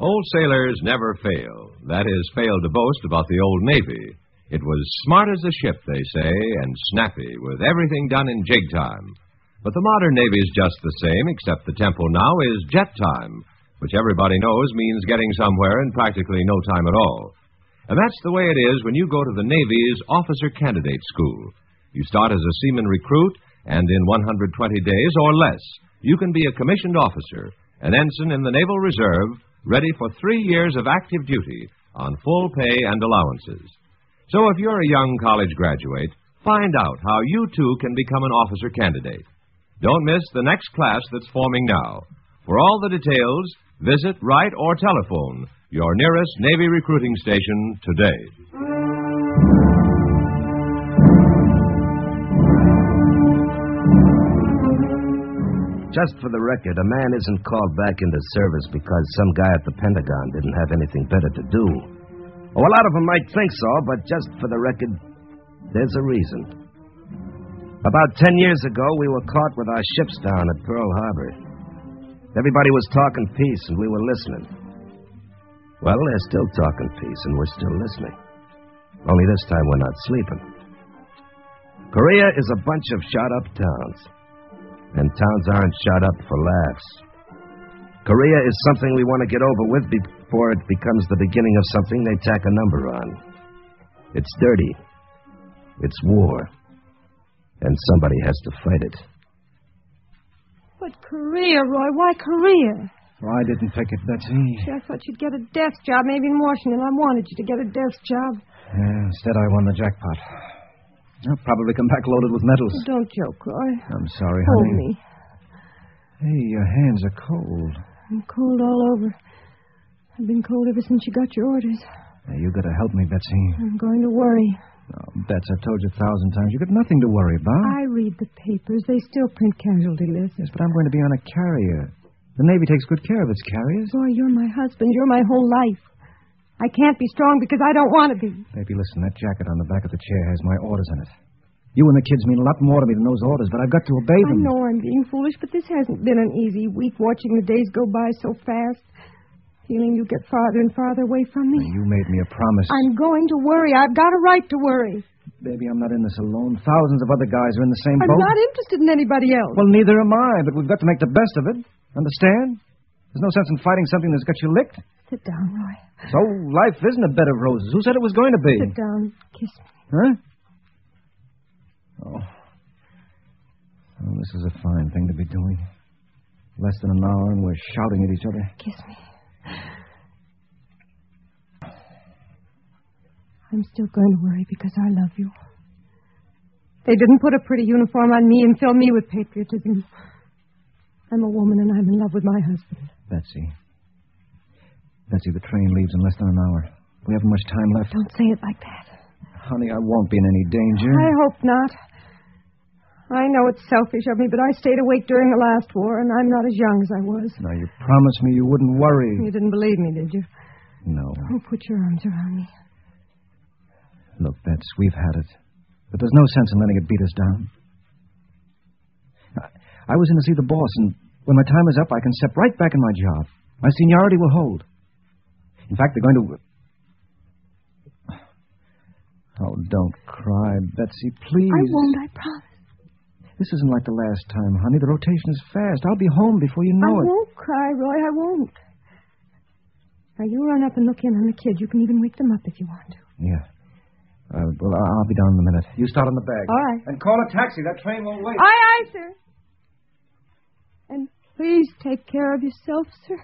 Old sailors never fail. That is, fail to boast about the Old Navy. It was smart as a ship, they say, and snappy, with everything done in jig time. But the modern Navy's just the same, except the tempo now is jet time, which everybody knows means getting somewhere in practically no time at all. And that's the way it is when you go to the Navy's Officer Candidate School. You start as a seaman recruit, and in 120 days or less, you can be a commissioned officer, an ensign in the Naval Reserve, ready for 3 years of active duty on full pay and allowances. So if you're a young college graduate, find out how you too can become an officer candidate. Don't miss the next class that's forming now. For all the details, visit, write, or telephone your nearest Navy recruiting station today. Just for the record, a man isn't called back into service because some guy at the Pentagon didn't have anything better to do. Oh, a lot of them might think so, but just for the record, there's a reason. About 10 years ago, we were caught with our ships down at Pearl Harbor. Everybody was talking peace, and we were listening. Well, they're still talking peace, and we're still listening. Only this time we're not sleeping. Korea is a bunch of shot-up towns. And towns aren't shot up for laughs. Korea is something we want to get over with before it becomes the beginning of something they tack a number on. It's dirty. It's war. And somebody has to fight it. But Korea, Roy, why Korea? Well, I didn't pick it, Betsy. I thought you'd get a desk job, maybe in Washington. I wanted you to get a desk job. Yeah, instead I won the jackpot. I'll probably come back loaded with medals. Oh, don't joke, Roy. I'm sorry, Hold honey. me. Hey, your hands are cold. I'm cold all over. I've been cold ever since you got your orders. Hey, you gotta help me, Betsy. I'm going to worry. Oh, Bets, I've told you 1,000 times. You got nothing to worry about. I read the papers. They still print casualty lists. Yes, but I'm going to be on a carrier. The Navy takes good care of its carriers. Roy, you're my husband. You're my whole life. I can't be strong because I don't want to be. Baby, listen, that jacket on the back of the chair has my orders in it. You and the kids mean a lot more to me than those orders, but I've got to obey them. I know I'm being foolish, but this hasn't been an easy week watching the days go by so fast. Feeling you get farther and farther away from me. You made me a promise. I'm going to worry. I've got a right to worry. Baby, I'm not in this alone. Thousands of other guys are in the same boat. I'm not interested in anybody else. Well, neither am I, but we've got to make the best of it. Understand? There's no sense in fighting something that's got you licked. Sit down, Roy. So life isn't a bed of roses. Who said it was going to be? Sit down. Kiss me. Huh? Oh. Oh, this is a fine thing to be doing. Less than an hour and we're shouting at each other. Kiss me. I'm still going to worry because I love you. They didn't put a pretty uniform on me and fill me with patriotism. I'm a woman and I'm in love with my husband. Betsy, the train leaves in less than an hour. We haven't much time left. Don't say it like that. Honey, I won't be in any danger. I hope not. I know it's selfish of me, but I stayed awake during the last war, and I'm not as young as I was. Now, you promised me you wouldn't worry. You didn't believe me, did you? No. Oh, put your arms around me. Look, Bets, we've had it. But there's no sense in letting it beat us down. I was in to see the boss, and when my time is up, I can step right back in my job. My seniority will hold. In fact, they're going to... Oh, don't cry, Betsy, please. I won't, I promise. This isn't like the last time, honey. The rotation is fast. I'll be home before you know it. I won't cry, Roy. I won't. Now, you run up and look in on the kids. You can even wake them up if you want to. Yeah. Well, I'll be down in a minute. You start on the bag. All right. And call a taxi. That train won't wait. Aye, sir. And please take care of yourself, sir.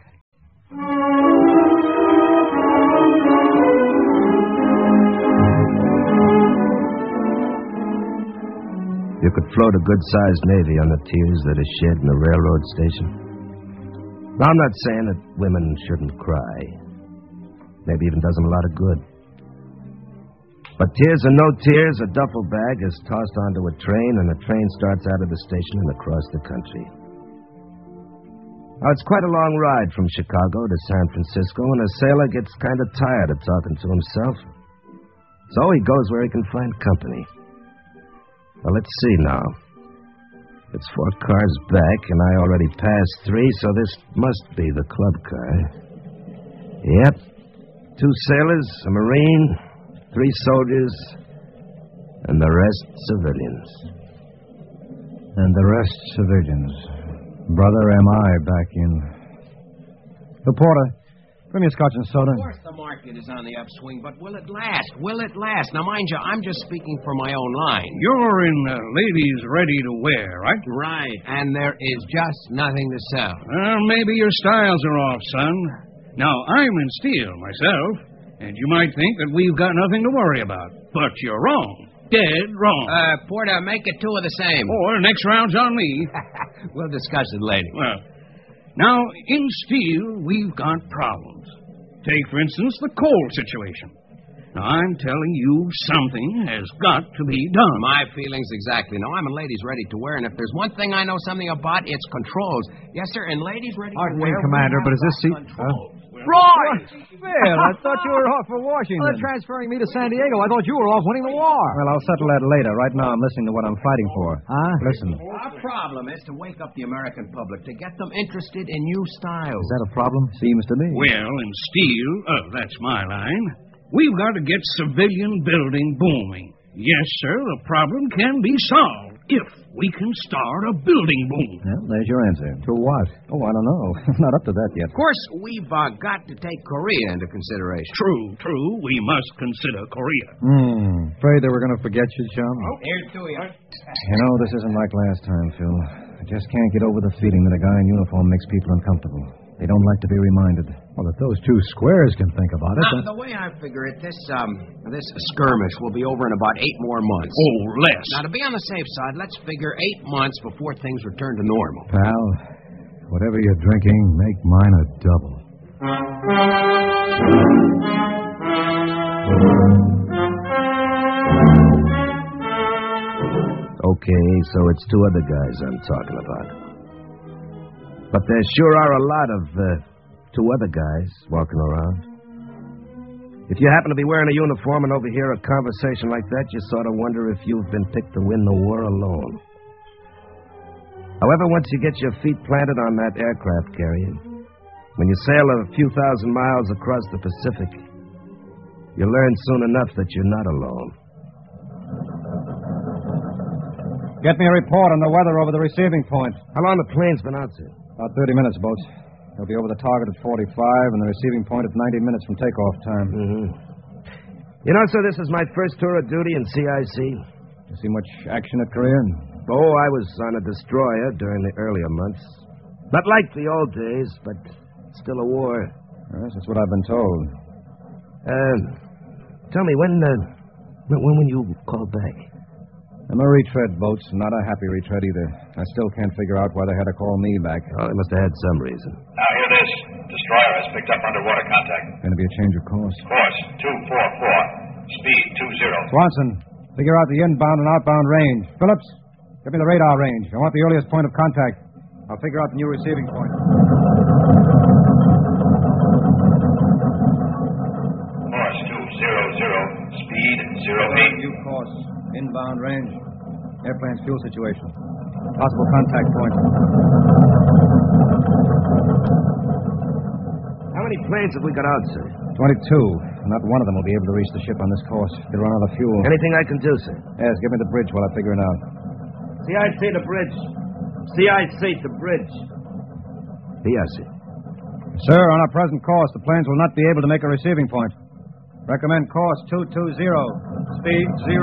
You could float a good-sized Navy on the tears that are shed in a railroad station. Now, I'm not saying that women shouldn't cry. Maybe even does them a lot of good. But tears or no tears, a duffel bag is tossed onto a train, and the train starts out of the station and across the country. Now, it's quite a long ride from Chicago to San Francisco, and a sailor gets kind of tired of talking to himself. So he goes where he can find company. Well, let's see now. It's 4 cars back, and I already passed 3, so this must be the club car. Yep. 2 sailors, a Marine, 3 soldiers, and the rest civilians. And the rest civilians. Brother, am I back in. The porter, bring me a scotch and soda. Of course the market is on the upswing, but will it last? Will it last? Now, mind you, I'm just speaking for my own line. You're in ladies ready to wear, right? Right, and there is just nothing to sell. Well, maybe your styles are off, son. Now, I'm in steel myself, and you might think that we've got nothing to worry about. But you're wrong. Dead wrong. Porter, make it 2 of the same. Or next round's on me. We'll discuss it later. Well, now, in steel, we've got problems. Take, for instance, the coal situation. Now, I'm telling you, something has got to be done. My feelings exactly. Now, I'm in ladies ready to wear, and if there's one thing I know something about, it's controls. Yes, sir, in ladies ready to Pardon me, wear... Commander, but is this seat... Roy! Phil, I thought you were off for Washington. Well, they're transferring me to San Diego. I thought you were off winning the war. Well, I'll settle that later. Right now, I'm listening to what I'm fighting for. Huh? Listen. Our problem is to wake up the American public, to get them interested in new styles. Is that a problem? Seems to me. Well, in steel, that's my line, we've got to get civilian building booming. Yes, sir, the problem can be solved if we can start a building boom. Well, there's your answer. To what? Oh, I don't know. I'm not up to that yet. Of course, we've got to take Korea into consideration. True. We must consider Korea. Afraid they were going to forget you, chum? Here's to you. You know, this isn't like last time, Phil. I just can't get over the feeling that a guy in uniform makes people uncomfortable. They don't like to be reminded. Well, if those 2 squares can think about it... Now, the way I figure it, this skirmish will be over in about 8 more months. Oh, less. Now, to be on the safe side, let's figure 8 months before things return to normal. Pal, whatever you're drinking, make mine a double. Okay, so it's 2 other guys I'm talking about. But there sure are a lot of 2 other guys walking around. If you happen to be wearing a uniform and overhear a conversation like that, you sort of wonder if you've been picked to win the war alone. However, once you get your feet planted on that aircraft carrier, when you sail a few thousand miles across the Pacific, you learn soon enough that you're not alone. Get me a report on the weather over the receiving point. How long the plane's been out, sir? About 30 minutes, boats. They'll be over the target at 45 and the receiving point at 90 minutes from takeoff time. You know, sir, this is my first tour of duty in CIC. You see much action at Korea? Oh, I was on a destroyer during the earlier months. Not like the old days, but still a war. Yes, that's what I've been told. Tell me, when will you call back? I'm a retread, boats. Not a happy retread either. I still can't figure out why they had to call me back. Oh, they must have had some reason. Now, hear this. Destroyer has picked up underwater contact. Going to be a change of course. Course 244. Speed 20. Swanson, figure out the inbound and outbound range. Phillips, give me the radar range. I want the earliest point of contact. I'll figure out the new receiving point. Course 200. Speed 08. New course. Inbound range. Airplane's fuel situation. Possible contact point. How many planes have we got out, sir? 22. Not one of them will be able to reach the ship on this course. They'll run out of fuel. Anything I can do, sir? Yes, give me the bridge while I figure it out. CIC the bridge. CIC the bridge. Yes, sir. Sir, on our present course, the planes will not be able to make a receiving point. Recommend course 220. Speed 08.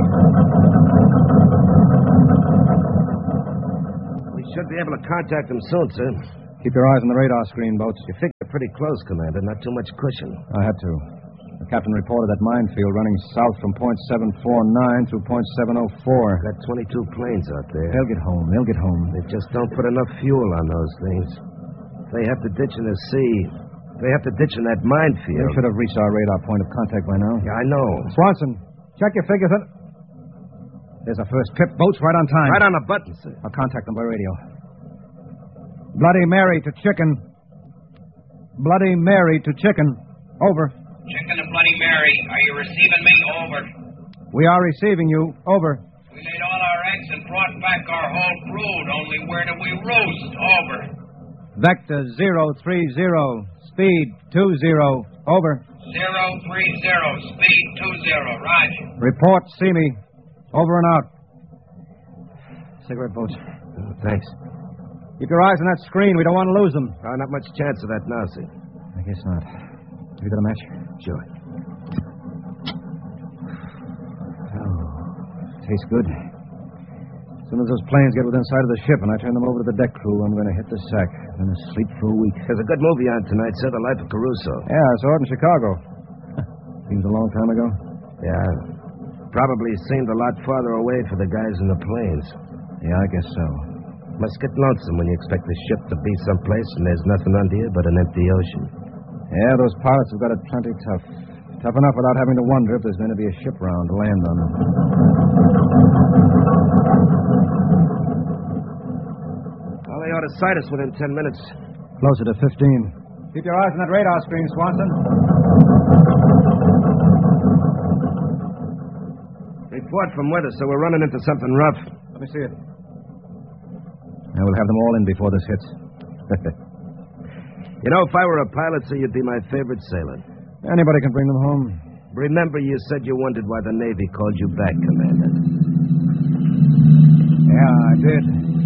We should be able to contact them soon, sir. Keep your eyes on the radar screen, boats. You figure pretty close, Commander. Not too much cushion. I had to. The captain reported that minefield running south from point 749 through point 704. Got 22 planes out there. They'll get home. They'll get home. They just don't put enough fuel on those things. They have to ditch in the sea. They have to ditch in that minefield. They should have reached our radar point of contact by now. Yeah, I know. Swanson, check your figures. There's our first trip. Boats right on time. Right on the button, sir. I'll contact them by radio. Bloody Mary to Chicken. Bloody Mary to Chicken. Over. Chicken and Bloody Mary, are you receiving me? Over. We are receiving you. Over. We laid all our eggs and brought back our whole brood. Only where do we roost? Over. Vector 030. speed 20. Over. 030, speed 20. Roger. Report, see me. Over and out. Cigarette boats. Oh, thanks. Keep your eyes on that screen. We don't want to lose them. Not much chance of that now, see. I guess not. Have you got a match? Sure. Oh, tastes good. As soon as those planes get within sight of the ship and I turn them over to the deck crew, I'm going to hit the sack. I'm going to sleep for a week. There's a good movie on tonight, sir, The Life of Caruso. Yeah, I saw it in Chicago. Seems a long time ago. Yeah. Probably seemed a lot farther away for the guys in the planes. Yeah, I guess so. Must get lonesome when you expect the ship to be someplace and there's nothing under you but an empty ocean. Yeah, those pilots have got it plenty tough. Tough enough without having to wonder if there's going to be a ship around to land on. Well, they ought to sight us within 10 minutes. Closer to 15. Keep your eyes on that radar screen, Swanson. Report from weather, so we're running into something rough. Let me see it. I will have them all in before this hits. You know, if I were a pilot, sir, you'd be my favorite sailor. Anybody can bring them home. Remember you said you wondered why the Navy called you back, Commander. Yeah, I did.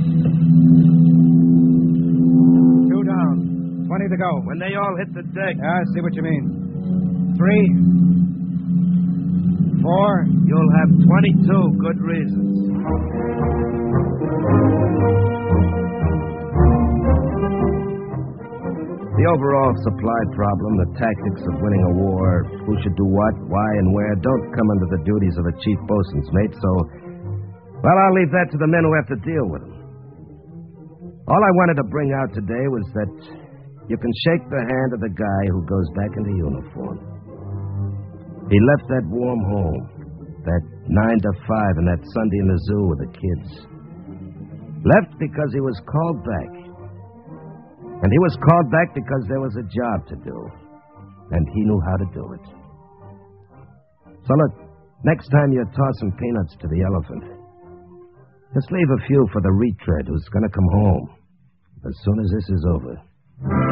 2 down. 20 to go. When they all hit the deck. Yeah, I see what you mean. 3. 4. You'll have 22 good reasons. The overall supply problem, the tactics of winning a war, who should do what, why, and where, don't come under the duties of a chief bosun's mate, so, well, I'll leave that to the men who have to deal with them. All I wanted to bring out today was that you can shake the hand of the guy who goes back into uniform. He left that warm home, that 9 to 5 and that Sunday in the zoo with the kids. Left because he was called back. And he was called back because there was a job to do. And he knew how to do it. So look, next time you're tossing peanuts to the elephant, just leave a few for the retread who's going to come home as soon as this is over.